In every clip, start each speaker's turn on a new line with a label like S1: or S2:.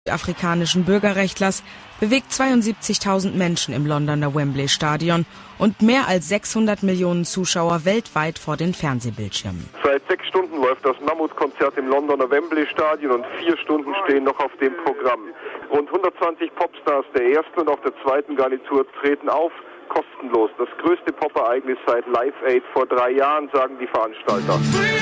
S1: afrikanischen Bürgerrechtlers bewegt 72.000 Menschen im Londoner Wembley-Stadion und mehr als 600 Millionen Zuschauer weltweit vor den Fernsehbildschirmen.
S2: Seit 6 Stunden läuft das Mammutkonzert im Londoner Wembley-Stadion und 4 Stunden stehen noch auf dem Programm. Rund 120 Popstars der ersten und auch der zweiten Garnitur treten auf, kostenlos. Das größte Pop-Ereignis seit Live Aid vor 3 Jahren, sagen die Veranstalter.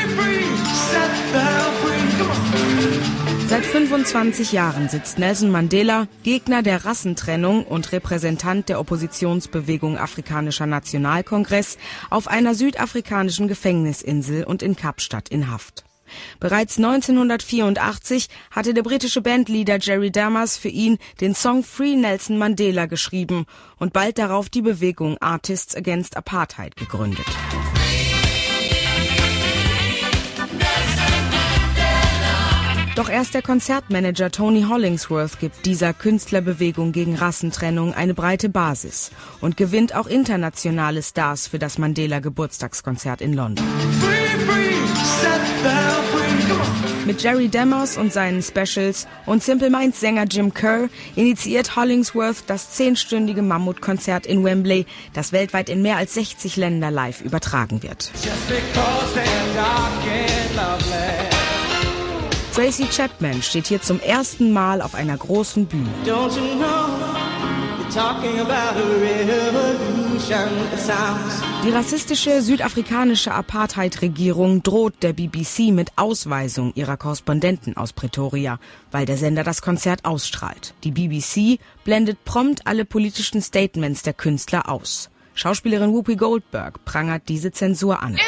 S1: Seit 25 Jahren sitzt Nelson Mandela, Gegner der Rassentrennung und Repräsentant der Oppositionsbewegung Afrikanischer Nationalkongress, auf einer südafrikanischen Gefängnisinsel und in Kapstadt in Haft. Bereits 1984 hatte der britische Bandleader Jerry Damas für ihn den Song Free Nelson Mandela geschrieben und bald darauf die Bewegung Artists Against Apartheid gegründet. Doch erst der Konzertmanager Tony Hollingsworth gibt dieser Künstlerbewegung gegen Rassentrennung eine breite Basis und gewinnt auch internationale Stars für das Mandela-Geburtstagskonzert in London. Mit Jerry Damas und seinen Specials und Simple Minds Sänger Jim Kerr initiiert Hollingsworth das 10-stündige Mammutkonzert in Wembley, das weltweit in mehr als 60 Länder live übertragen wird. Tracy Chapman steht hier zum ersten Mal auf einer großen Bühne. Die rassistische südafrikanische Apartheid-Regierung droht der BBC mit Ausweisung ihrer Korrespondenten aus Pretoria, weil der Sender das Konzert ausstrahlt. Die BBC blendet prompt alle politischen Statements der Künstler aus. Schauspielerin Whoopi Goldberg prangert diese Zensur an.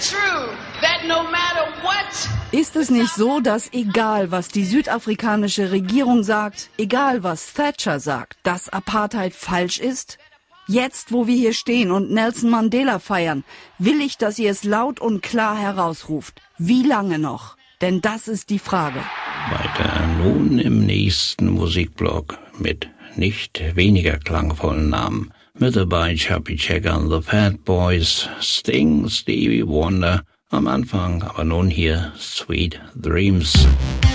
S3: Ist es nicht so, dass egal, was die südafrikanische Regierung sagt, egal, was Thatcher sagt, dass Apartheid falsch ist? Jetzt, wo wir hier stehen und Nelson Mandela feiern, will ich, dass ihr es laut und klar herausruft. Wie lange noch? Denn das ist die Frage.
S4: Weiter nun im nächsten Musikblock mit nicht weniger klangvollen Namen. Mit dabei Chubby Checker and the Fat Boys, Sting, Stevie Wonder. Am Anfang aber nun hier Sweet Dreams.